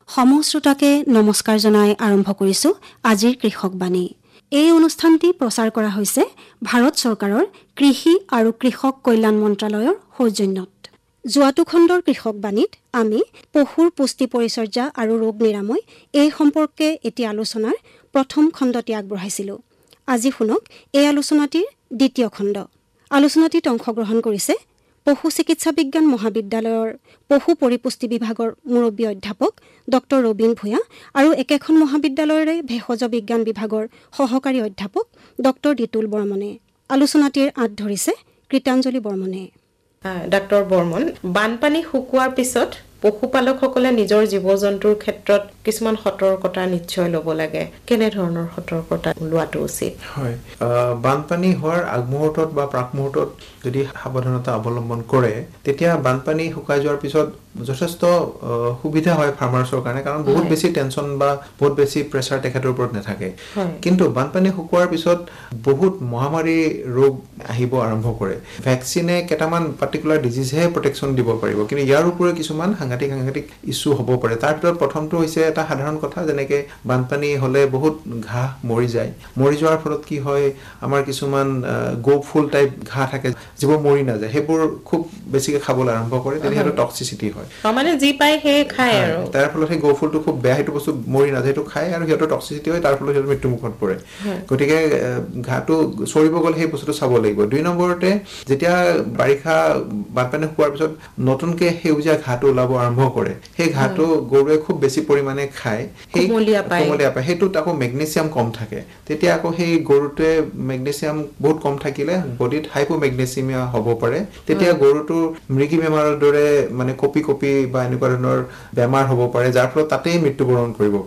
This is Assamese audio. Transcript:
সমশ্ৰোতাকে নমস্কাৰ জনাই আৰম্ভ কৰিছোঁ আজিৰ কৃষকবাণী। এই অনুষ্ঠানটি প্ৰচাৰ কৰা হৈছে ভাৰত চৰকাৰৰ কৃষি আৰু কৃষক কল্যাণ মন্ত্ৰালয়ৰ সৌজন্যত। যোৱাটো খণ্ডৰ কৃষকবাণীত আমি পশুৰ পুষ্টি পৰিচৰ্যা আৰু ৰোগ নিৰাময় এই সম্পৰ্কে এটি আলোচনাৰ প্ৰথম খণ্ডটি আগবঢ়াইছিলোঁ। আজি শুনক এই আলোচনাটিৰ দ্বিতীয় খণ্ড। আলোচনাটিত অংশগ্ৰহণ কৰিছে পশু চিকিৎসা বিজ্ঞান মহাবিদ্যালয়ৰ পশু পৰিপুষ্টি বিভাগৰ মুৰব্বী অধ্যাপক ডক্টৰ ৰবীন ভূঞা আৰু একেখন মহাবিদ্যালয়ৰে ভেষজ বিজ্ঞান বিভাগৰ সহকাৰী অধ্যাপক ডক্টৰ দিতুল বৰ্মনে। আলোচনাটিৰ আঁত ধৰিছে কৃতাঞ্জলি বৰ্মনে। ডাক্তৰ বৰ্মন, বানপানী শুকোৱাৰ পিছত পশুপালকসকলে নিজৰ জীৱ জন্তুৰ ক্ষেত্ৰত কিছুমান সতৰ্কতা নিশ্চয় ল'ব লাগে। কেনেধৰণৰ সতৰ্কতা লোৱাটো উচিত? হয়, বানপানী হোৱাৰ আগমুহূৰ্তত বা প্ৰাক মুহূৰ্তত যদি সাৱধানতা অৱলম্বন কৰে, তেতিয়া বানপানী শুকাই যোৱাৰ পিছত যথেষ্ট সুবিধা হয় ফাৰ্মাৰ্ছৰ কাৰণে, কাৰণ বহুত বেছি টেনচন বা বহুত বেছি প্ৰেছাৰ তেখেতৰ ওপৰত নাথাকে। কিন্তু বানপানী শুকোৱাৰ পিছত বহুত মহামাৰী ৰোগ আহিব আৰম্ভ কৰে। ভেকচিনে কেইটামান পাৰ্টিকুলাৰ ডিজিজহে প্ৰটেকশ্যন দিব পাৰিব, কিন্তু ইয়াৰ উপৰিও কিছুমান সাংঘাতিক ইছ্যু হ'ব পাৰে। তাৰ ভিতৰত প্ৰথমটো হৈছে এটা সাধাৰণ কথা, যেনেকে বানপানী হ'লে বহুত ঘাঁহ মৰি যায়। মৰি যোৱাৰ ফলত কি হয়, আমাৰ কিছুমান ফুল টাইপ ঘাঁহ থাকে যিবোৰ মৰি নাযায়, সেইবোৰ খুব বেছিকে খাবলৈ আৰম্ভ কৰে, তেতিয়া সিহঁতৰ টক্সিচিটি হয়। মানে যি পায় সেই খায় আৰু তাৰ ফলত সেই ফুলটো খুব বেয়া, সেইটো বস্তু মৰি নাযায়, সেইটো খায় আৰু সিহঁতৰ টক্সিচিটি হয়, তাৰ ফলত সিহঁতৰ মৃত্যুমুখত পৰে। গতিকে ঘাঁহটো চৰিব গ'লে সেই বস্তুটো চাব লাগিব। 2 নম্বৰতে, যেতিয়া বাৰিষা বানপানী শুকোৱাৰ পিছত নতুনকে সেউজীয়া ঘাঁহটো ওলাব আৰম্ভ কৰে, সেই ঘাঁহটো গৰুৱে খুব বেছি পৰিমাণে খায়, সেই কোমলীয়া পায়, সেইটোত আকৌ মেগনেছিয়াম কম থাকে। তেতিয়া আকৌ সেই গৰুটোৱে মেগনেছিয়াম বহুত কম থাকিলে বডিত হাইপোমেগনেছিমিয়া হ'ব পাৰে। তেতিয়া গৰুটো মৃগী বেমাৰৰ দৰে মানে কঁপি বা এনেকুৱা ধৰণৰ বেমাৰ হ'ব পাৰে, যাৰ ফলত তাতেই মৃত্যুবৰণ কৰিব